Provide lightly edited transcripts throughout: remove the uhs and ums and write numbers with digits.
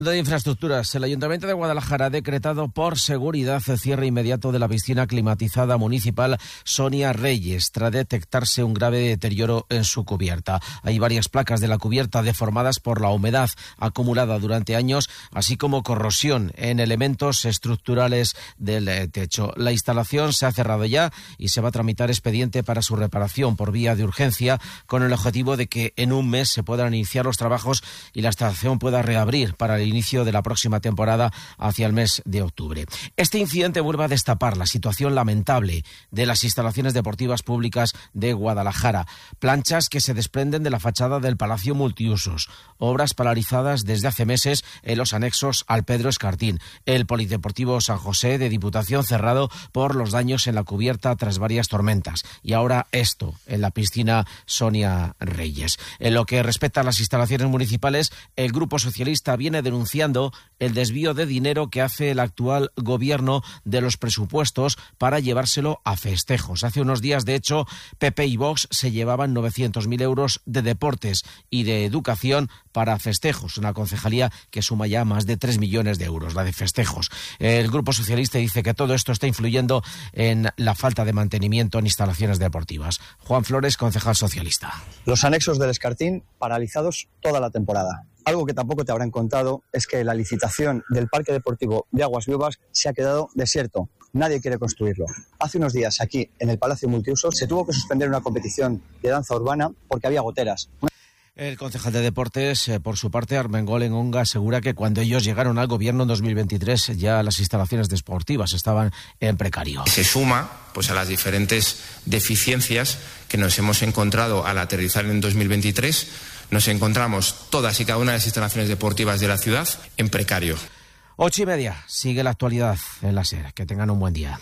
De infraestructuras, el Ayuntamiento de Guadalajara ha decretado por seguridad el cierre inmediato de la piscina climatizada municipal Sonia Reyes, tras detectarse un grave deterioro en su cubierta. Hay varias placas de la cubierta deformadas por la humedad acumulada durante años, así como corrosión en elementos estructurales del techo. La instalación se ha cerrado ya y se va a tramitar expediente para su reparación por vía de urgencia, con el objetivo de que en un mes se puedan iniciar los trabajos y la instalación pueda reabrir para el inicio de la próxima temporada hacia el mes de octubre. Este incidente vuelve a destapar la situación lamentable de las instalaciones deportivas públicas de Guadalajara. Planchas que se desprenden de la fachada del Palacio Multiusos, obras paralizadas desde hace meses en los anexos al Pedro Escartín, el Polideportivo San José de Diputación cerrado por los daños en la cubierta tras varias tormentas, y ahora esto en la piscina Sonia Reyes. En lo que respecta a las instalaciones municipales, el Grupo Socialista viene denunciando el desvío de dinero que hace el actual gobierno de los presupuestos para llevárselo a festejos. Hace unos días, de hecho, PP y Vox se llevaban 900.000 euros de deportes y de educación para festejos, una concejalía que suma ya más de 3 millones de euros, la de festejos. El Grupo Socialista dice que todo esto está influyendo en la falta de mantenimiento en instalaciones deportivas. Juan Flores, concejal socialista. Los anexos del Escartín paralizados toda la temporada. Algo que tampoco te habrán contado es que la licitación del Parque Deportivo de Aguas Vivas se ha quedado desierto. Nadie quiere construirlo. Hace unos días aquí, en el Palacio Multiusos, se tuvo que suspender una competición de danza urbana porque había goteras. El concejal de Deportes, por su parte, Armengol Engonga, asegura que cuando ellos llegaron al gobierno en 2023 ya las instalaciones deportivas estaban en precario. Se suma a las diferentes deficiencias que nos hemos encontrado al aterrizar en 2023. Nos encontramos todas y cada una de las instalaciones deportivas de la ciudad en precario. 8:30, sigue la actualidad en la SER. Que tengan un buen día.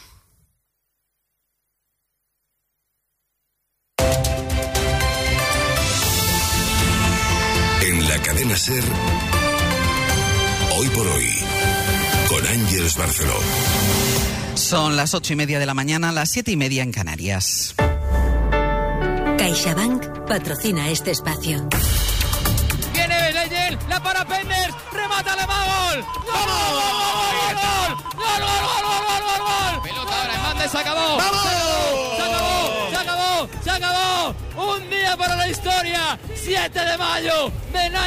En la cadena SER, hoy por hoy, con Ángeles Barceló. Son las 8:30 de la mañana, las 7:30 en Canarias. CaixaBank patrocina este espacio. Viene Belleyen, la para Penders, remata Alemán, ¡gol! ¡Gol! ¡Gol! ¡Gol! ¡Gol! ¡Gol! Pelota ahora, Hernández, se acabó. ¡Vamos! Se acabó. Un día para la historia. 7 de mayo de